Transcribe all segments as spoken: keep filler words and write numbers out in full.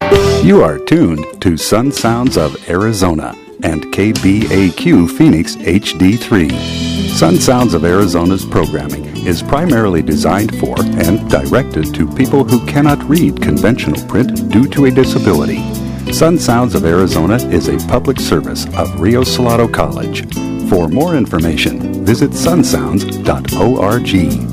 You are tuned to Sun Sounds of Arizona and K B A Q Phoenix H D three. Sun Sounds of Arizona's programming is primarily designed for and directed to people who cannot read conventional print due to a disability. Sun Sounds of Arizona is a public service of Rio Salado College. For more information, visit sun sounds dot org.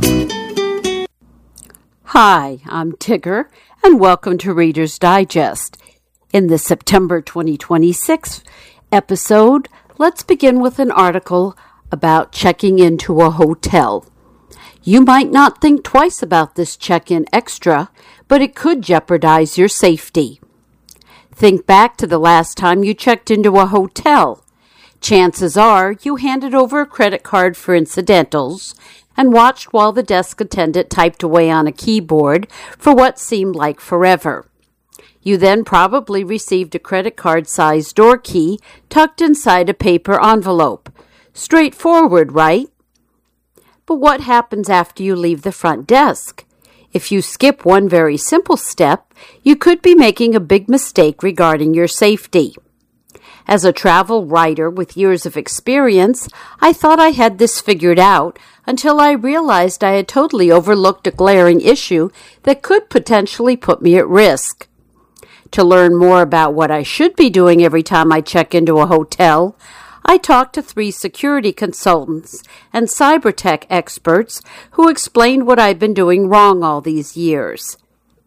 Hi, I'm Tigger, and welcome to Reader's Digest. In the September twenty twenty-six episode, let's begin with an article about checking into a hotel. You might not think twice about this check-in extra, but it could jeopardize your safety. Think back to the last time you checked into a hotel. Chances are you handed over a credit card for incidentals and watched while the desk attendant typed away on a keyboard for what seemed like forever. You then probably received a credit card-sized door key tucked inside a paper envelope. Straightforward, right? But what happens after you leave the front desk? If you skip one very simple step, you could be making a big mistake regarding your safety. As a travel writer with years of experience, I thought I had this figured out until I realized I had totally overlooked a glaring issue that could potentially put me at risk. To learn more about what I should be doing every time I check into a hotel, I talked to three security consultants and cyber tech experts who explained what I've been doing wrong all these years.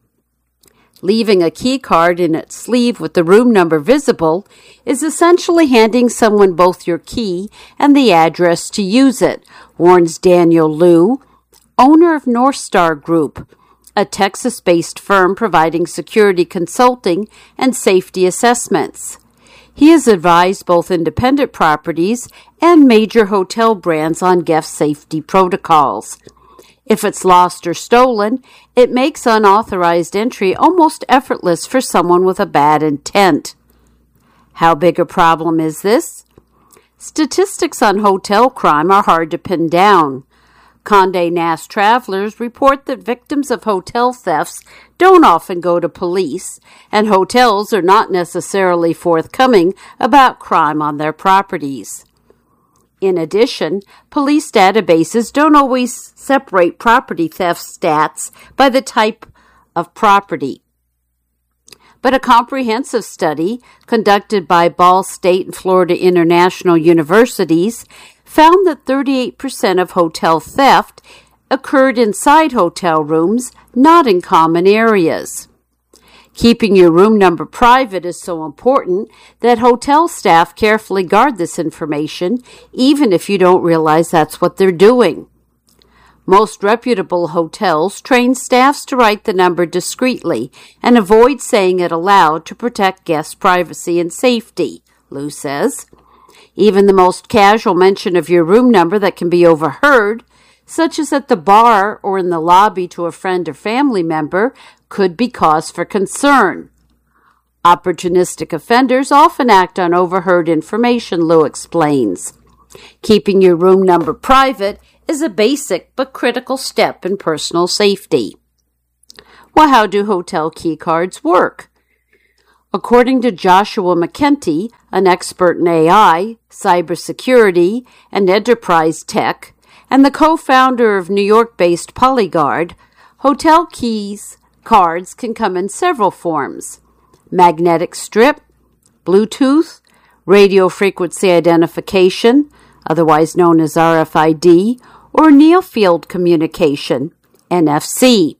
Leaving a key card in its sleeve with the room number visible is essentially handing someone both your key and the address to use it, warns Daniel Liu, owner of North Star Group, a Texas-based firm providing security consulting and safety assessments. He has advised both independent properties and major hotel brands on guest safety protocols. If it's lost or stolen, it makes unauthorized entry almost effortless for someone with a bad intent. How big a problem is this? Statistics on hotel crime are hard to pin down. Condé Nast travelers report that victims of hotel thefts don't often go to police, and hotels are not necessarily forthcoming about crime on their properties. In addition, police databases don't always separate property theft stats by the type of property. But a comprehensive study conducted by Ball State and Florida International Universities found that thirty-eight percent of hotel theft occurred inside hotel rooms, not in common areas. Keeping your room number private is so important that hotel staff carefully guard this information, even if you don't realize that's what they're doing. Most reputable hotels train staffs to write the number discreetly and avoid saying it aloud to protect guests' privacy and safety, Liu says. Even the most casual mention of your room number that can be overheard, such as at the bar or in the lobby to a friend or family member, could be cause for concern. Opportunistic offenders often act on overheard information, Liu explains. Keeping your room number private is a basic but critical step in personal safety. Well, how do hotel key cards work? According to Joshua McKenty, an expert in A I, cybersecurity, and enterprise tech, and the co-founder of New York-based Polyguard, hotel keys cards can come in several forms: magnetic strip, Bluetooth, radio frequency identification, otherwise known as R F I D, or near field communication, N F C.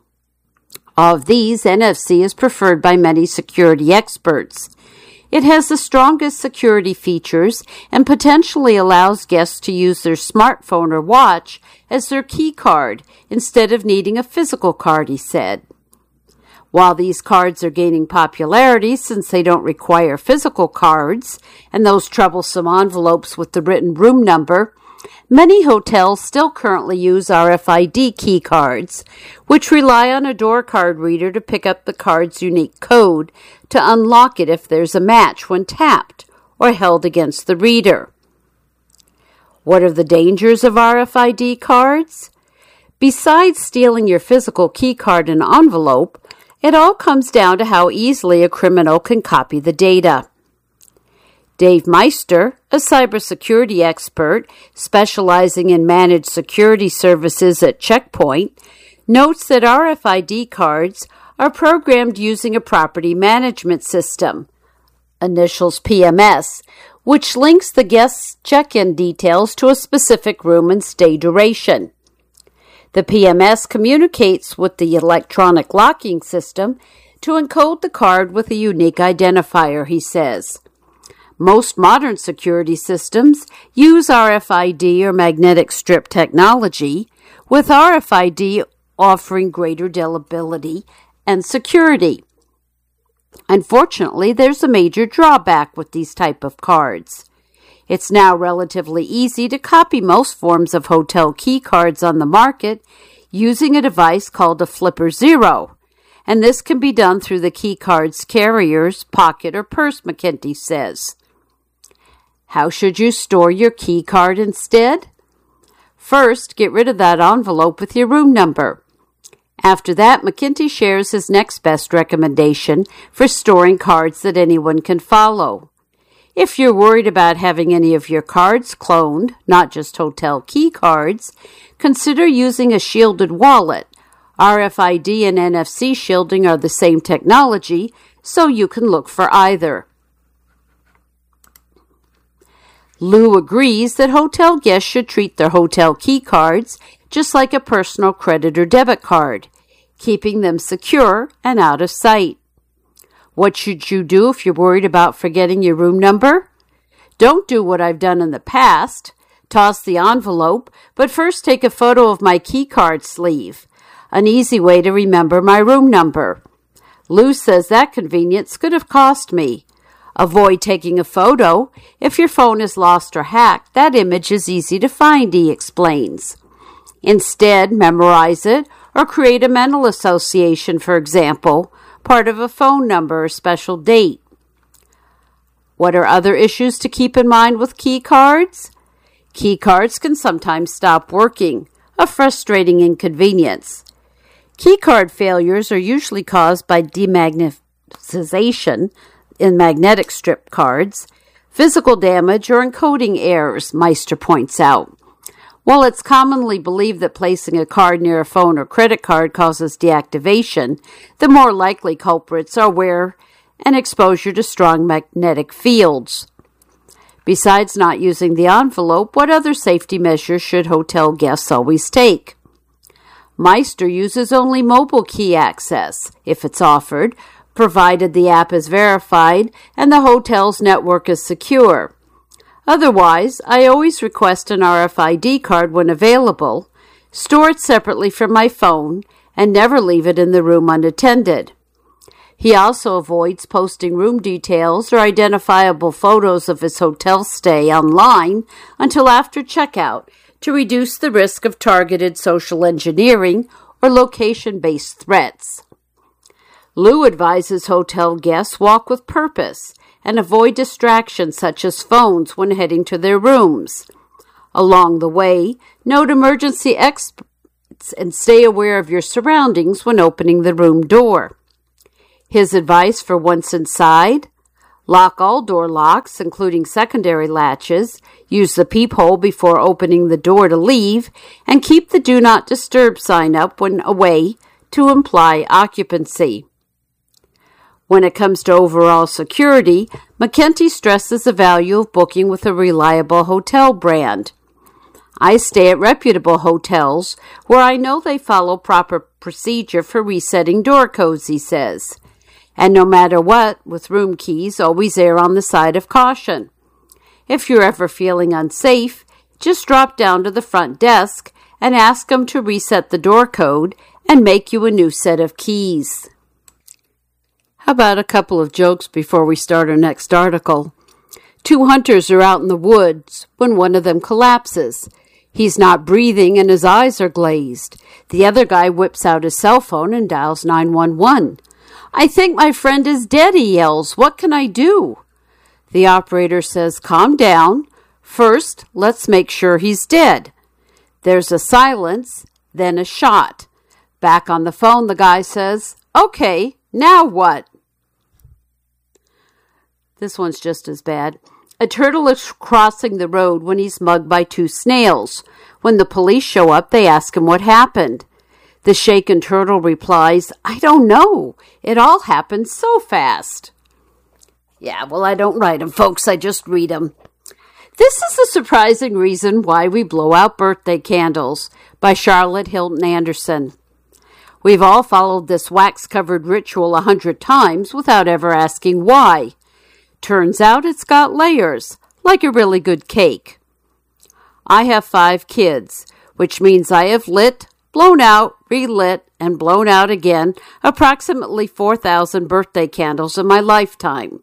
Of these, N F C is preferred by many security experts. It has the strongest security features and potentially allows guests to use their smartphone or watch as their key card instead of needing a physical card, he said. While these cards are gaining popularity since they don't require physical cards and those troublesome envelopes with the written room number, many hotels still currently use R F I D key cards, which rely on a door card reader to pick up the card's unique code to unlock it if there's a match when tapped or held against the reader. What are the dangers of R F I D cards? Besides stealing your physical key card and envelope, It all comes down to how easily a criminal can copy the data. Dave Meister, a cybersecurity expert specializing in managed security services at Check Point, notes that R F I D cards are programmed using a property management system, initials P M S, which links the guest's check-in details to a specific room and stay duration. The P M S communicates with the electronic locking system to encode the card with a unique identifier, he says. Most modern security systems use R F I D or magnetic strip technology, with R F I D offering greater reliability and security. Unfortunately, there's a major drawback with these type of cards. It's now relatively easy to copy most forms of hotel key cards on the market using a device called a Flipper Zero, and this can be done through the key card's carrier's pocket or purse, McKenty says. How should you store your key card instead? First, get rid of that envelope with your room number. After that, McKenty shares his next best recommendation for storing cards that anyone can follow. If you're worried about having any of your cards cloned, not just hotel key cards, consider using a shielded wallet. R F I D and N F C shielding are the same technology, so you can look for either. Lou agrees that hotel guests should treat their hotel key cards just like a personal credit or debit card, keeping them secure and out of sight. What should you do if you're worried about forgetting your room number? Don't do what I've done in the past. Toss the envelope, but first take a photo of my key card sleeve, an easy way to remember my room number. Lou says that convenience could have cost me. Avoid taking a photo. If your phone is lost or hacked, that image is easy to find, he explains. Instead, memorize it or create a mental association, for example, part of a phone number or special date. What are other issues to keep in mind with key cards? Key cards can sometimes stop working, a frustrating inconvenience. Key card failures are usually caused by demagnetization in magnetic strip cards, physical damage, or encoding errors, Meister points out. While it's commonly believed that placing a card near a phone or credit card causes deactivation, the more likely culprits are wear and exposure to strong magnetic fields. Besides not using the envelope, what other safety measures should hotel guests always take? Meister uses only mobile key access, if it's offered, provided the app is verified and the hotel's network is secure. Otherwise, I always request an R F I D card when available, store it separately from my phone, and never leave it in the room unattended. He also avoids posting room details or identifiable photos of his hotel stay online until after checkout to reduce the risk of targeted social engineering or location-based threats. Lou advises hotel guests walk with purpose and avoid distractions such as phones when heading to their rooms. Along the way, note emergency exits and stay aware of your surroundings when opening the room door. His advice for once inside: lock all door locks, including secondary latches, use the peephole before opening the door to leave, and keep the Do Not Disturb sign up when away to imply occupancy. When it comes to overall security, McKenty stresses the value of booking with a reliable hotel brand. I stay at reputable hotels where I know they follow proper procedure for resetting door codes, he says. And no matter what, with room keys, always err on the side of caution. If you're ever feeling unsafe, just drop down to the front desk and ask them to reset the door code and make you a new set of keys. How about a couple of jokes before we start our next article? Two hunters are out in the woods when one of them collapses. He's not breathing and his eyes are glazed. The other guy whips out his cell phone and dials nine one one. "I think my friend is dead," he yells. "What can I do?" The operator says, "Calm down. First, let's make sure he's dead." There's a silence, then a shot. Back on the phone, the guy says, Okay, now what? This one's just as bad. A turtle is crossing the road when he's mugged by two snails. When the police show up, they ask him what happened. The shaken turtle replies, I don't know. It all happened so fast. Yeah, well, I don't write them, folks. I just read them. This is the surprising reason why we blow out birthday candles, by Charlotte Hilton Anderson. We've all followed this wax-covered ritual a hundred times without ever asking why. Turns out it's got layers, like a really good cake. I have five kids, which means I have lit, blown out, relit, and blown out again approximately four thousand birthday candles in my lifetime.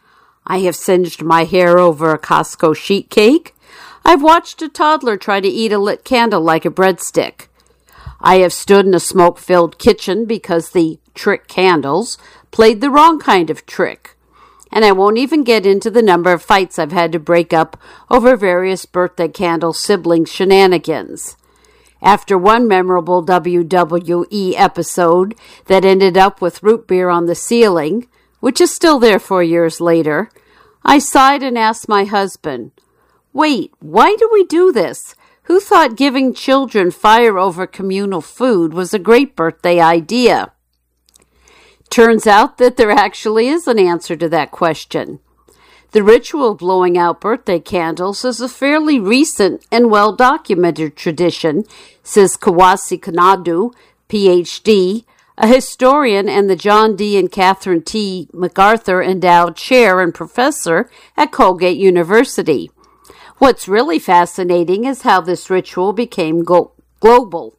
I have singed my hair over a Costco sheet cake. I've watched a toddler try to eat a lit candle like a breadstick. I have stood in a smoke-filled kitchen because the trick candles played the wrong kind of trick. And I won't even get into the number of fights I've had to break up over various birthday candle sibling shenanigans. After one memorable W W E episode that ended up with root beer on the ceiling, which is still there four years later, I sighed and asked my husband, wait, why do we do this? Who thought giving children fire over communal food was a great birthday idea? Turns out that there actually is an answer to that question. The ritual of blowing out birthday candles is a fairly recent and well-documented tradition, says Kawasi Kanadu, P H D, a historian and the John D. and Catherine T. MacArthur Endowed Chair and Professor at Colgate University. What's really fascinating is how this ritual became go- global.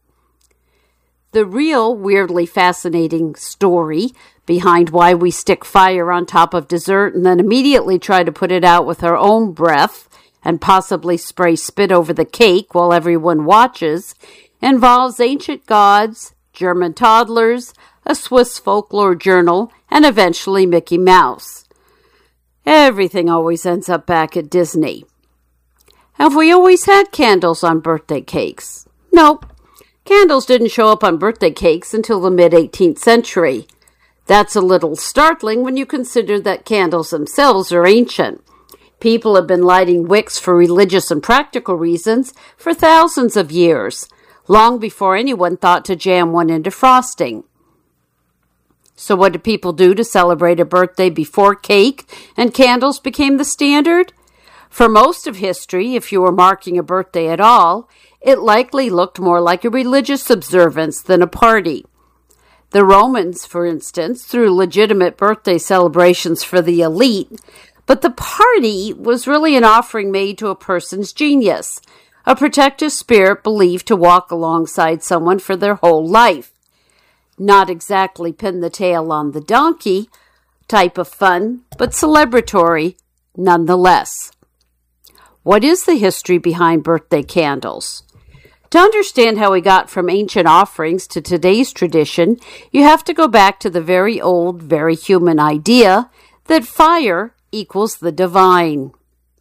The real weirdly fascinating story behind why we stick fire on top of dessert and then immediately try to put it out with our own breath and possibly spray spit over the cake while everyone watches involves ancient gods, German toddlers, a Swiss folklore journal, and eventually Mickey Mouse. Everything always ends up back at Disney. Have we always had candles on birthday cakes? Nope. Candles didn't show up on birthday cakes until the mid-eighteenth century. That's a little startling when you consider that candles themselves are ancient. People have been lighting wicks for religious and practical reasons for thousands of years, long before anyone thought to jam one into frosting. So what did people do to celebrate a birthday before cake and candles became the standard? For most of history, if you were marking a birthday at all, it likely looked more like a religious observance than a party. The Romans, for instance, threw legitimate birthday celebrations for the elite, but the party was really an offering made to a person's genius, a protective spirit believed to walk alongside someone for their whole life. Not exactly pin the tail on the donkey type of fun, but celebratory nonetheless. What is the history behind birthday candles? To understand how we got from ancient offerings to today's tradition, you have to go back to the very old, very human idea that fire equals the divine.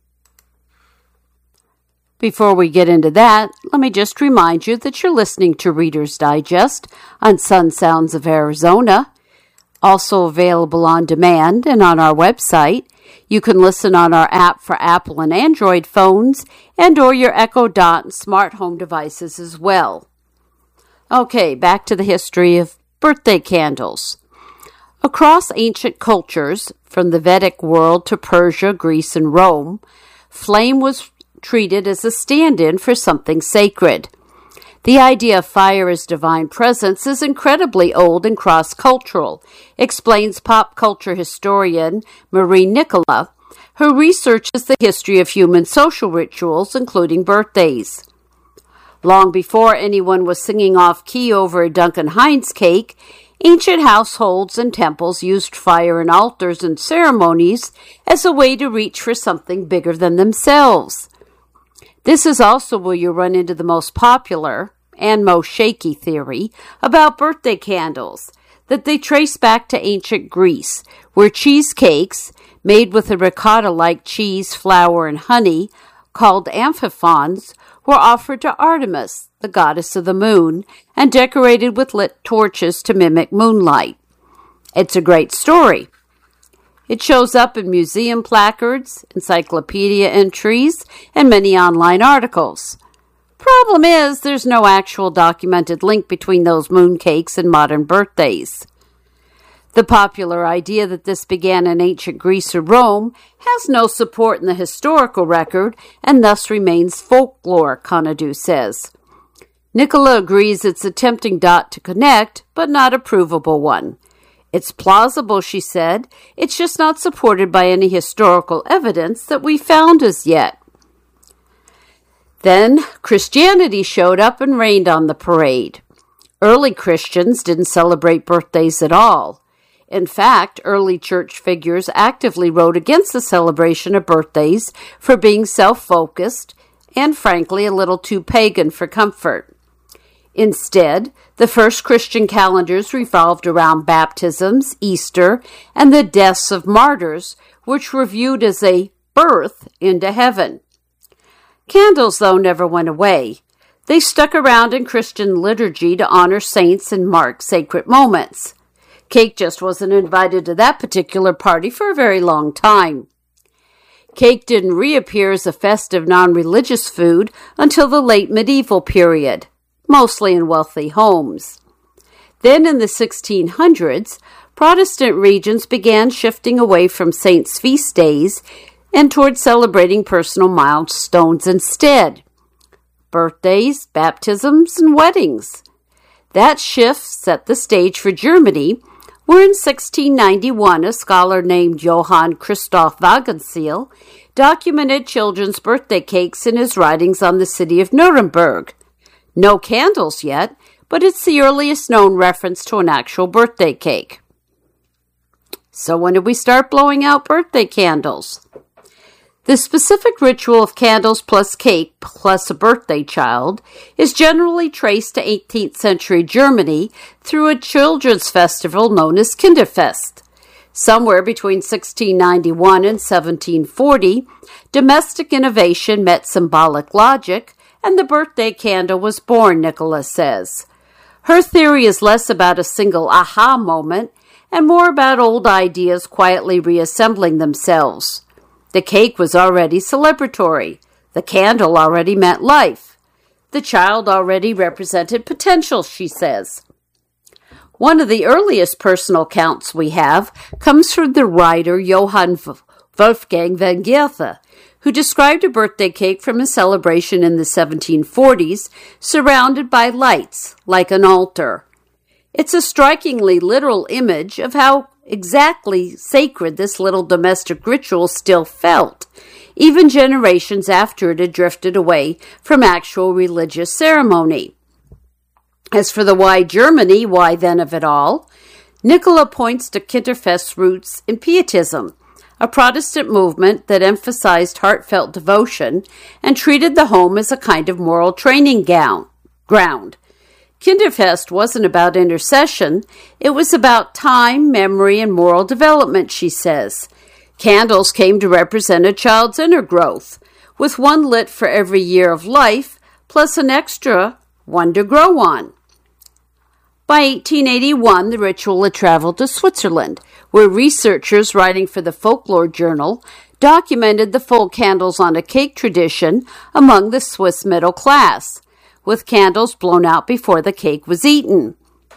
Before we get into that, let me just remind you that you're listening to Reader's Digest on Sun Sounds of Arizona, also available on demand and on our website. You can listen on our app for Apple and Android phones and or your Echo Dot and smart home devices as well. Okay, back to the history of birthday candles. Across ancient cultures, from the Vedic world to Persia, Greece, and Rome, flame was treated as a stand-in for something sacred. The idea of fire as divine presence is incredibly old and cross-cultural, explains pop culture historian Marie Nicola, who researches the history of human social rituals, including birthdays. Long before anyone was singing off-key over a Duncan Hines cake, ancient households and temples used fire in altars and ceremonies as a way to reach for something bigger than themselves. This is also where you run into the most popular and most shaky theory about birthday candles, that they trace back to ancient Greece, where cheesecakes, made with a ricotta-like cheese, flour, and honey, called amphiphons, were offered to Artemis, the goddess of the moon, and decorated with lit torches to mimic moonlight. It's a great story. It shows up in museum placards, encyclopedia entries, and many online articles. Problem is, there's no actual documented link between those mooncakes and modern birthdays. The popular idea that this began in ancient Greece or Rome has no support in the historical record and thus remains folklore, Conadu says. Nicola agrees it's a tempting dot to connect, but not a provable one. It's plausible, she said. It's just not supported by any historical evidence that we found as yet. Then Christianity showed up and rained on the parade. Early Christians didn't celebrate birthdays at all. In fact, early church figures actively wrote against the celebration of birthdays for being self-focused and, frankly, a little too pagan for comfort. Instead, the first Christian calendars revolved around baptisms, Easter, and the deaths of martyrs, which were viewed as a birth into heaven. Candles, though, never went away. They stuck around in Christian liturgy to honor saints and mark sacred moments. Cake just wasn't invited to that particular party for a very long time. Cake didn't reappear as a festive non-religious food until the late medieval period, mostly in wealthy homes. Then in the sixteen hundreds, Protestant regions began shifting away from saints' feast days and toward celebrating personal milestones instead. Birthdays, baptisms, and weddings. That shift set the stage for Germany, where in sixteen ninety-one a scholar named Johann Christoph Wagenseil documented children's birthday cakes in his writings on the city of Nuremberg. No candles yet, but it's the earliest known reference to an actual birthday cake. So when did we start blowing out birthday candles? The specific ritual of candles plus cake plus a birthday child is generally traced to eighteenth century Germany through a children's festival known as Kinderfest. Somewhere between sixteen ninety-one and seventeen forty, domestic innovation met symbolic logic, and the birthday candle was born, Nicola says. Her theory is less about a single aha moment and more about old ideas quietly reassembling themselves. The cake was already celebratory. The candle already meant life. The child already represented potential, she says. One of the earliest personal accounts we have comes from the writer Johann Wolfgang von Goethe, who described a birthday cake from a celebration in the seventeen forties, surrounded by lights, like an altar. It's a strikingly literal image of how exactly sacred this little domestic ritual still felt, even generations after it had drifted away from actual religious ceremony. As for the why Germany, why then of it all, Nicola points to Kinderfest's roots in Pietism, a Protestant movement that emphasized heartfelt devotion and treated the home as a kind of moral training gown, ground. Kinderfest wasn't about intercession. It was about time, memory, and moral development, she says. Candles came to represent a child's inner growth, with one lit for every year of life, plus an extra one to grow on. By eighteen eighty-one, the ritual had traveled to Switzerland, where researchers writing for the Folklore Journal documented the full candles on a cake tradition among the Swiss middle class, with candles blown out before the cake was eaten.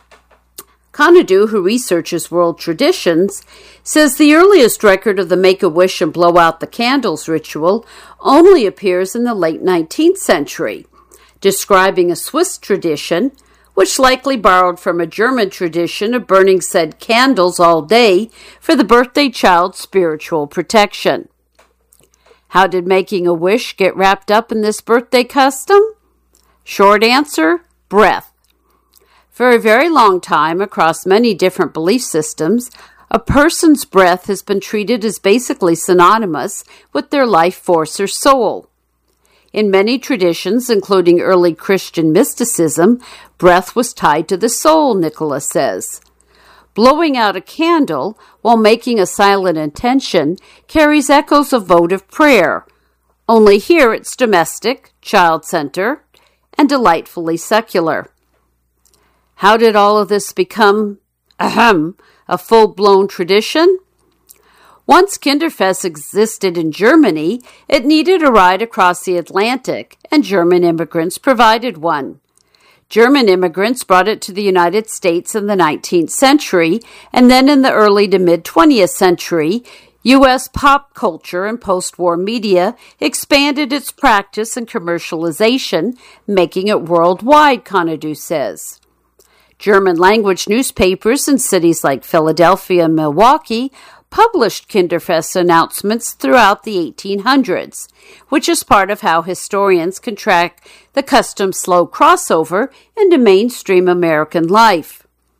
Conadu, who researches world traditions, says the earliest record of the Make-A-Wish and Blow Out the Candles ritual only appears in the late nineteenth century, describing a Swiss tradition, which likely borrowed from a German tradition of burning said candles all day for the birthday child's spiritual protection. How did making a wish get wrapped up in this birthday custom? Short answer, breath. For a very long time, across many different belief systems, a person's breath has been treated as basically synonymous with their life force or soul. In many traditions, including early Christian mysticism, breath was tied to the soul, Nicola says. Blowing out a candle while making a silent intention carries echoes of votive prayer. Only here it's domestic, child-centered, and delightfully secular. How did all of this become, ahem, a full-blown tradition? Once Kinderfest existed in Germany, it needed a ride across the Atlantic, and German immigrants provided one. German immigrants brought it to the United States in the nineteenth century, and then in the early to mid-twentieth century, U S pop culture and post-war media expanded its practice and commercialization, making it worldwide, Conadu says. German-language newspapers in cities like Philadelphia and Milwaukee published Kinderfest announcements throughout the eighteen hundreds, which is part of how historians can track the custom slow crossover into mainstream American life.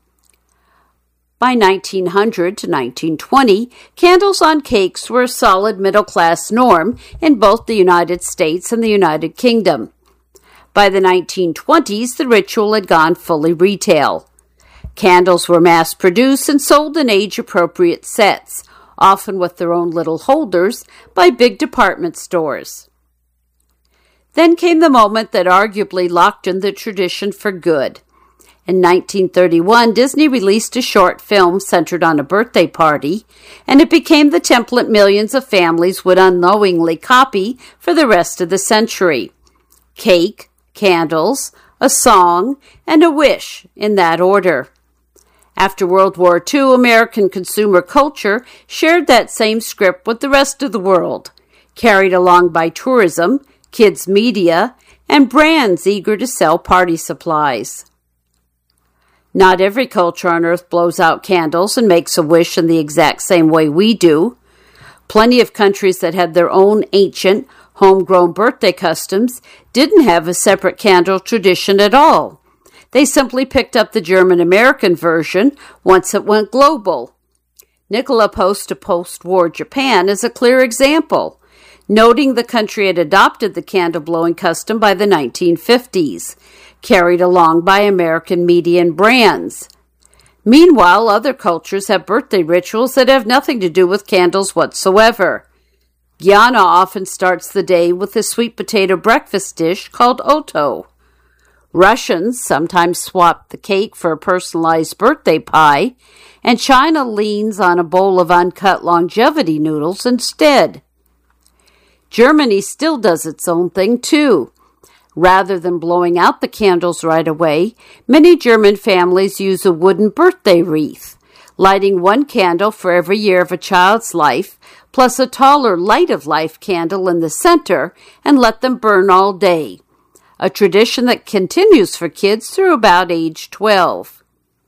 By nineteen hundred to nineteen twenty, candles on cakes were a solid middle-class norm in both the United States and the United Kingdom. By the nineteen twenties, the ritual had gone fully retail. Candles were mass-produced and sold in age-appropriate sets, often with their own little holders, by big department stores. Then came the moment that arguably locked in the tradition for good. In nineteen thirty-one, Disney released a short film centered on a birthday party, and it became the template millions of families would unknowingly copy for the rest of the century. Cake, candles, a song, and a wish, in that order. After World War Two, American consumer culture shared that same script with the rest of the world, carried along by tourism, kids' media, and brands eager to sell party supplies. Not every culture on earth blows out candles and makes a wish in the exact same way we do. Plenty of countries that had their own ancient, homegrown birthday customs didn't have a separate candle tradition at all. They simply picked up the German-American version once it went global. Nicola posts to post-war Japan as a clear example, noting the country had adopted the candle-blowing custom by the nineteen fifties, carried along by American media and brands. Meanwhile, other cultures have birthday rituals that have nothing to do with candles whatsoever. Guyana often starts the day with a sweet potato breakfast dish called oto. Russians sometimes swap the cake for a personalized birthday pie, and China leans on a bowl of uncut longevity noodles instead. Germany still does its own thing, too. Rather than blowing out the candles right away, many German families use a wooden birthday wreath, lighting one candle for every year of a child's life, plus a taller light-of-life candle in the center, and let them burn all day, a tradition that continues for kids through about age twelve.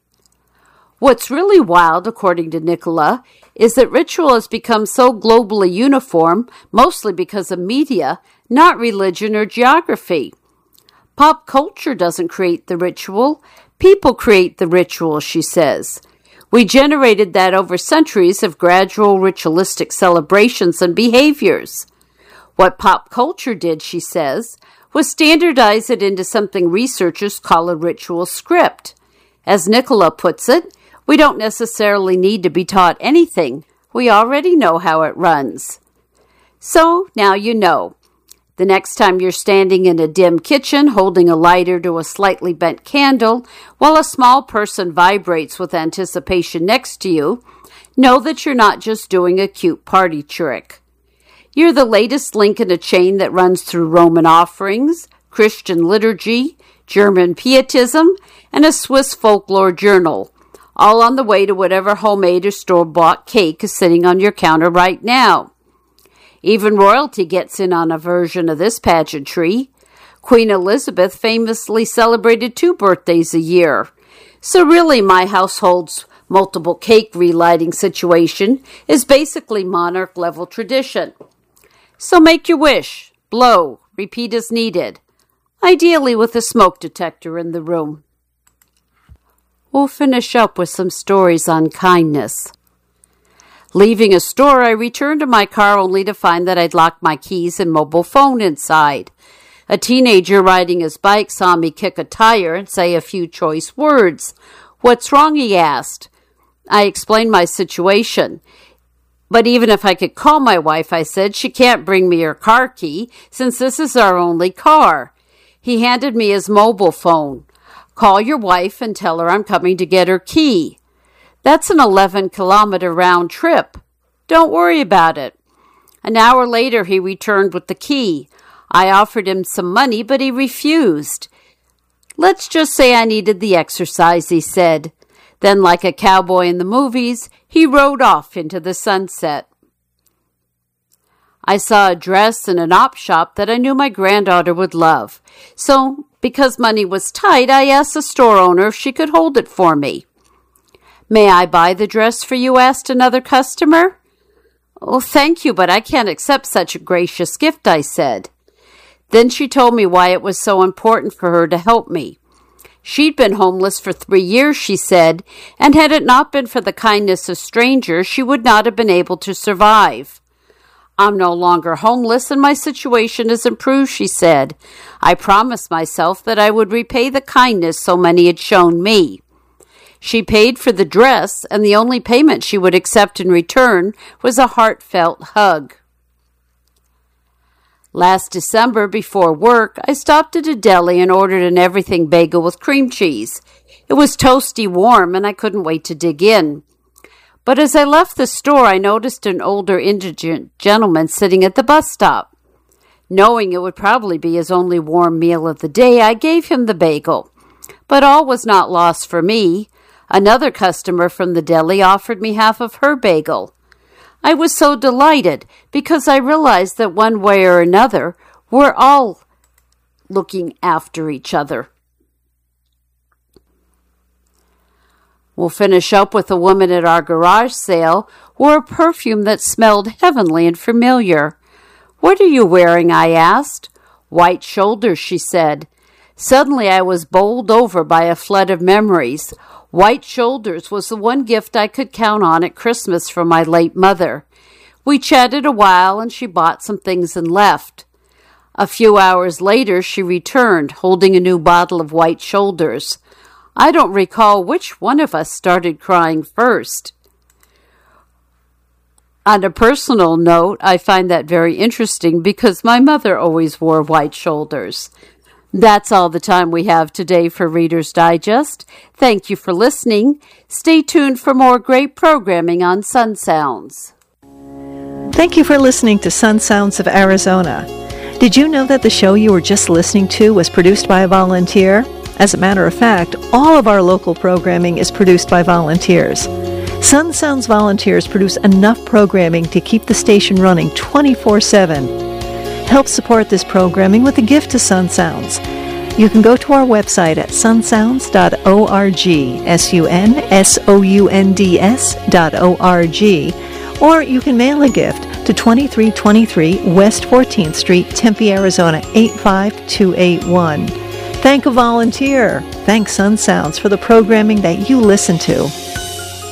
What's really wild, according to Nicola, is that ritual has become so globally uniform, mostly because of media, not religion or geography. Pop culture doesn't create the ritual. People create the ritual, she says. We generated that over centuries of gradual ritualistic celebrations and behaviors. What pop culture did, she says, was standardize it into something researchers call a ritual script. As Nicola puts it, we don't necessarily need to be taught anything. We already know how it runs. So now you know. The next time you're standing in a dim kitchen holding a lighter to a slightly bent candle while a small person vibrates with anticipation next to you, know that you're not just doing a cute party trick. You're the latest link in a chain that runs through Roman offerings, Christian liturgy, German pietism, and a Swiss folklore journal, all on the way to whatever homemade or store-bought cake is sitting on your counter right now. Even royalty gets in on a version of this pageantry. Queen Elizabeth famously celebrated two birthdays a year. So really, my household's multiple cake relighting situation is basically monarch-level tradition. So make your wish, blow, repeat as needed, ideally with a smoke detector in the room. We'll finish up with some stories on kindness. Leaving a store, I returned to my car only to find that I'd locked my keys and mobile phone inside. A teenager riding his bike saw me kick a tire and say a few choice words. "What's wrong?" he asked. I explained my situation. But even if I could call my wife, I said, she can't bring me her car key since this is our only car. He handed me his mobile phone. "Call your wife and tell her I'm coming to get her key." That's an eleven kilometer round trip. Don't worry about it. An hour later, he returned with the key. I offered him some money, but he refused. Let's just say I needed the exercise, he said. Then, like a cowboy in the movies, he rode off into the sunset. I saw a dress in an op shop that I knew my granddaughter would love. So, because money was tight, I asked the store owner if she could hold it for me. May I buy the dress for you? Asked another customer. Oh, thank you, but I can't accept such a gracious gift, I said. Then she told me why it was so important for her to help me. She'd been homeless for three years, she said, and had it not been for the kindness of strangers, she would not have been able to survive. I'm no longer homeless and my situation is improved, she said. I promised myself that I would repay the kindness so many had shown me. She paid for the dress, and the only payment she would accept in return was a heartfelt hug. Last December, before work, I stopped at a deli and ordered an everything bagel with cream cheese. It was toasty warm, and I couldn't wait to dig in. But as I left the store, I noticed an older indigent gentleman sitting at the bus stop. Knowing it would probably be his only warm meal of the day, I gave him the bagel. But all was not lost for me. Another customer from the deli offered me half of her bagel. I was so delighted because I realized that one way or another, we're all looking after each other. We'll finish up with a woman at our garage sale wore a perfume that smelled heavenly and familiar. What are you wearing? I asked. White shoulders, she said. Suddenly I was bowled over by a flood of memories. White shoulders was the one gift I could count on at Christmas from my late mother. We chatted a while and she bought some things and left. A few hours later she returned, holding a new bottle of White Shoulders. I don't recall which one of us started crying first. On a personal note, I find that very interesting because my mother always wore white shoulders. That's all the time we have today for Reader's Digest. Thank you for listening. Stay tuned for more great programming on Sun Sounds. Thank you for listening to Sun Sounds of Arizona. Did you know that the show you were just listening to was produced by a volunteer? As a matter of fact, all of our local programming is produced by volunteers. Sun Sounds volunteers produce enough programming to keep the station running twenty-four seven. Help support this programming with a gift to Sun Sounds. You can go to our website at sun sounds dot org, S U N S O U N D S dot O R G, or you can mail a gift to twenty-three twenty-three West fourteenth Street, Tempe, Arizona, eight five two eight one. Thank a volunteer. Thank Sun Sounds for the programming that you listen to.